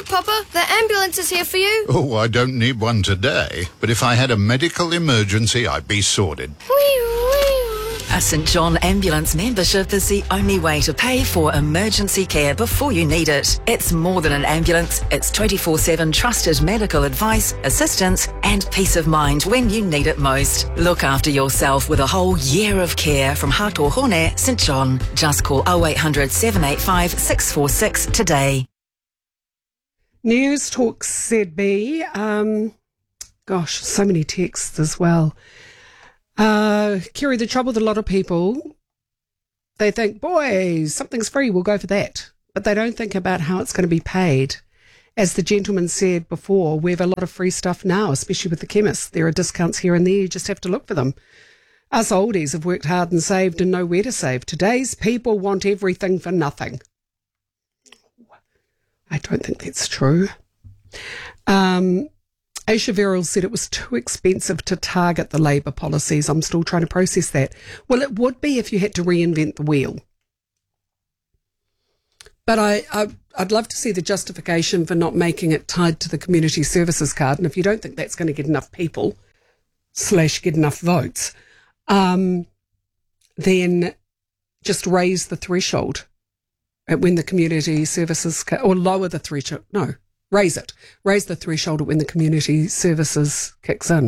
Look, Papa, the ambulance is here for you. Oh, I don't need one today, but if I had a medical emergency, I'd be sorted. A St John Ambulance membership is the only way to pay for emergency care before you need it. It's more than an ambulance. It's 24/7 trusted medical advice, assistance and peace of mind when you need it most. Look after yourself with a whole year of care from Hatohone, St John. Just call 0800 785 646 today. News Talk ZB. Gosh, so many texts as well. Kerry, the trouble with a lot of people, they think, boy, something's free, we'll go for that. But they don't think about how it's going to be paid. As the gentleman said before, we have a lot of free stuff now, especially with the chemists. There are discounts here and there, you just have to look for them. Us oldies have worked hard and saved and know where to save. Today's people want everything for nothing. I don't think that's true. Aisha Verrill said it was too expensive to target the Labour policies. I'm still trying to process that. Well, it would be if you had to reinvent the wheel. But I'd love to see the justification for not making it tied to the community services card. And if you don't think that's going to get enough people / get enough votes, then just raise the threshold when the community services, or lower the threshold. No. Raise it. Raise the threshold when the community services kicks in.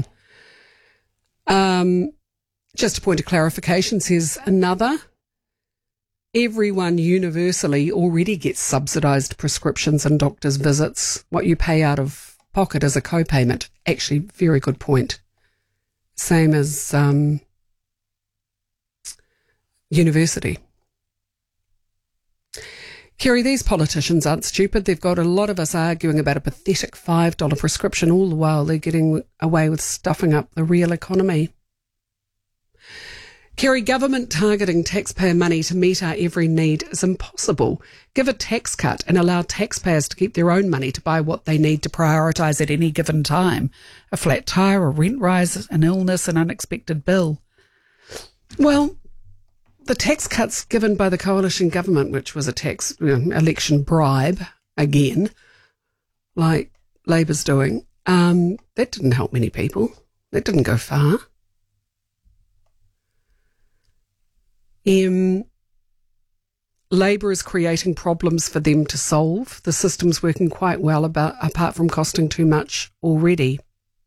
Just a point of clarification, says another. Everyone universally already gets subsidised prescriptions and doctor's visits. What you pay out of pocket is a co-payment. Actually, very good point. Same as university. Kerry, these politicians aren't stupid. They've got a lot of us arguing about a pathetic $5 prescription, all the while they're getting away with stuffing up the real economy. Kerry, government targeting taxpayer money to meet our every need is impossible. Give a tax cut and allow taxpayers to keep their own money to buy what they need to prioritise at any given time. A flat tyre, a rent rise, an illness, an unexpected bill. Well, the tax cuts given by the coalition government, which was a tax election bribe, again, like Labour's doing, that didn't help many people. That didn't go far. Labour is creating problems for them to solve. The system's working quite well apart from costing too much already.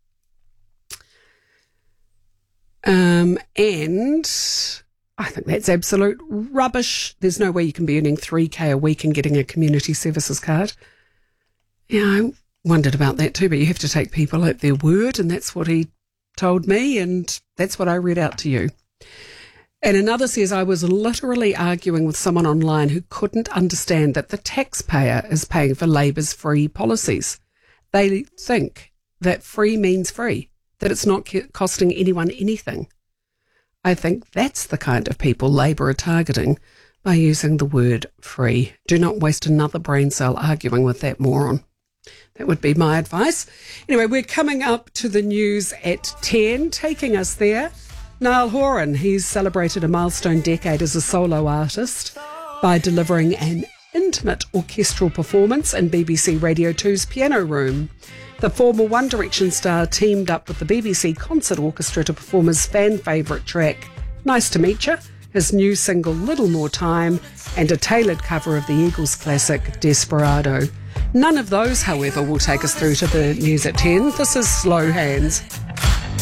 And I think that's absolute rubbish. There's no way you can be earning $3,000 a week and getting a community services card. Yeah, I wondered about that too, but you have to take people at their word, and that's what he told me, and that's what I read out to you. And another says, I was literally arguing with someone online who couldn't understand that the taxpayer is paying for Labour's free policies. They think that free means free, that it's not costing anyone anything. I think that's the kind of people Labour are targeting by using the word free. Do not waste another brain cell arguing with that moron. That would be my advice. Anyway, we're coming up to the news at 10. Taking us there, Niall Horan. He's celebrated a milestone decade as a solo artist by delivering an intimate orchestral performance in BBC Radio 2's Piano Room. The former One Direction star teamed up with the BBC Concert Orchestra to perform his fan favourite track, Nice to Meet Ya, his new single Little More Time, and a tailored cover of the Eagles classic Desperado. None of those, however, will take us through to the news at 10. This is Slow Hands.